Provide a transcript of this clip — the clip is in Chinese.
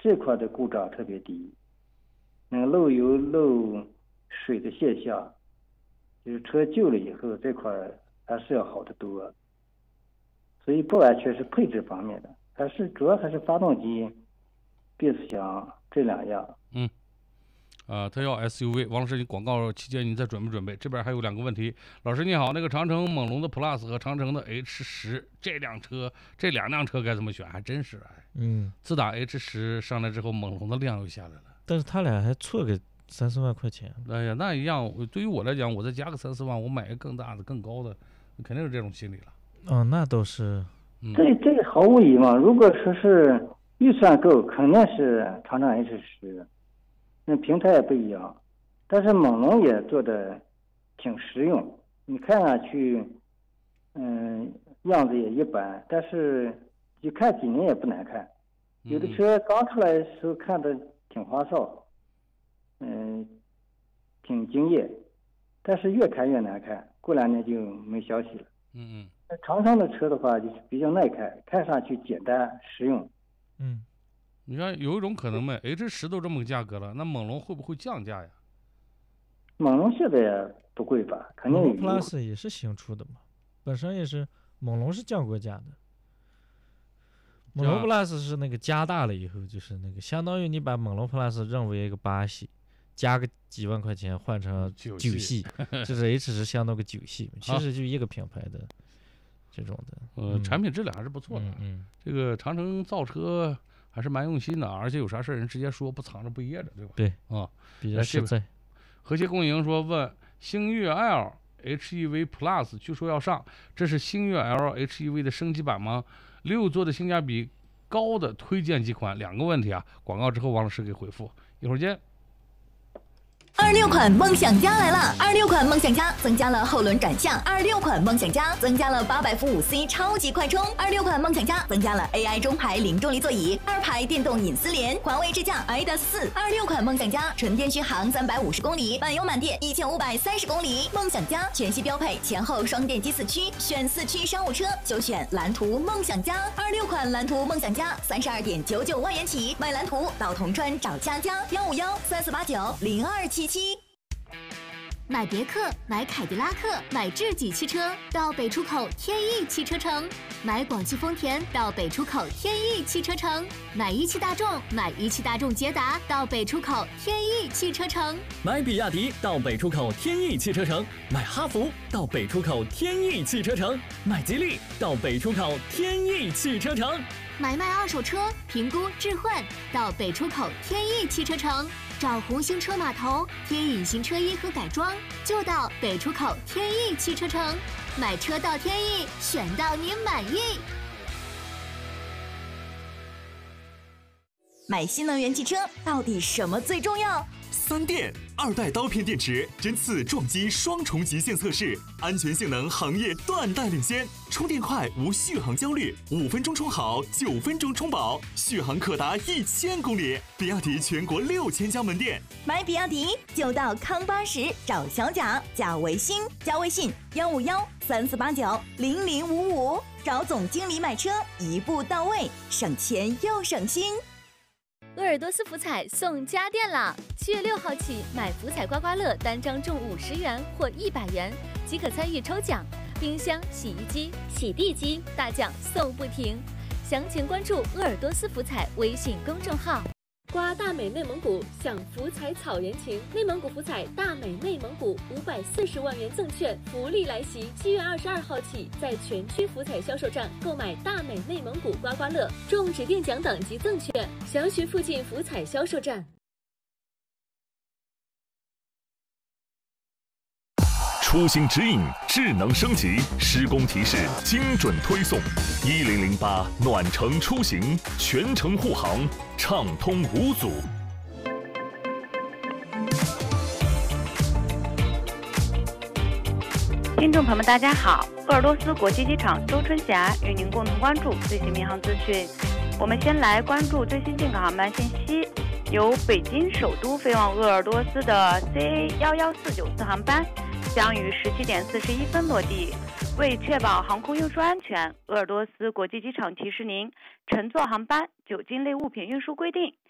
这块的故障特别低，那个漏油漏水的现象，就是车旧了以后这块还是要好得多。所以不完全是配置方面的，主要还是发动机、变速箱这两样。 他要 SUV。王老师，你广告期间你再准备？这边还有2个问题。老师你好，那个长城猛龙的 Plus 和长城的 H10这两辆车该怎么选？还真是自打 H10上来之后，猛龙的量又下来了。 但是他俩还错个3-4万块钱。 哎呀，那一样。对于我来讲，我再加个3-4万，我买个更大的、更高的，肯定是这种心理了。 那都是。 这个毫无疑问，如果说是预算够，肯定是长城 H10，那平台也不一样。但是猛龙也做的挺实用，你看上去，样子也一般，但是就看几年也不难看。有的车刚出来的时候看着挺花哨，挺惊艳，但是越看越难看，过2年就没消息了。长城的车的话就是比较耐开，看上去简单实用。 你看有一种可能没 H10都这么个价格了，那猛龙会不会降价呀？ 猛龙现在也不贵吧？肯定有。 猛龙 Plus 也是新出的嘛，本身也是猛龙是降过价的。猛龙 Plus 是那个加大了以后，就是那个相当于你把猛龙 Plus 认为一个8系，加个几万块钱换成9系，就是 H10相当个9系，其实就一个品牌的这种的。 产品质量还是不错的。这个长城造车还是蛮用心的，而且有啥事人直接说，不藏着不掖着，对吧？ 对比较实在。 和谐共赢说问星越 L HEV Plus 据说要上，这是星越 L HEV 的升级版吗？6座的性价比高的推荐几款？2个问题啊，广告之后王老师给回复，一会儿见。 26款梦想家来了！26款梦想家增加了后轮转向，26款梦想家增加了800伏5C 超级快充，26款梦想家增加了 AI 中排零重力座椅，2排电动隐私联，环卫智驾 ADAS 4。26款梦想家纯电续航350公里，满油满电1530公里。梦想家全系标配前后双电机4驱，选4驱商务车就选蓝图梦想家。26款蓝图梦想家32.99万元起，买蓝图到铜川找佳佳15134890277。 买别克，买凯迪拉克，买智己汽车到北出口天翼汽车城；买广汽丰田到北出口天翼汽车城；买一汽大众，买一汽大众捷达到北出口天翼汽车城； 买比亚迪到北出口天翼汽车城；买哈弗到北出口天翼汽车城；买吉利到北出口天翼汽车城； 买卖二手车，评估置换到北出口天翼汽车城。找红星车码头添隐形车衣和改装，就到北出口天翼汽车城。买车到天翼，选到你满意。 买新能源汽车到底什么最重要 ？3电2代刀片电池针刺撞击双重极限测试，安全性能行业断代领先，充电快无续航焦虑，5分钟充好，9分钟充饱，续航可达1000公里。比亚迪全国6000家门店， 买比亚迪就到康80找小贾，加微信15134890055，找总经理买车，一步到位，省钱又省心。 鄂尔多斯福彩送家电啦！7月6号起，买福彩刮刮乐单张中50元或100元，即可参与抽奖。冰箱、洗衣机、洗地机大奖送不停。详情关注鄂尔多斯福彩微信公众号。 刮大美内蒙古，享福彩草原情。内蒙古福彩大美内蒙古540万元赠券福利来袭！7月22号起，在全区福彩销售站购买大美内蒙古刮刮乐，中指定奖等及赠券，详询附近福彩销售站。 出行指引智能升级，施工提示精准推送，1008暖城出行，全程护航，畅通无阻。 听众朋友们，大家好！鄂尔多斯国际机场周春霞与您共同关注最新民航资讯。我们先来关注最新进口航班信息。由北京首都飞往鄂尔多斯的 CA11494航班将于17点41分落地。为确保航空运输安全，鄂尔多斯国际机场提示您：乘坐航班酒精类物品运输规定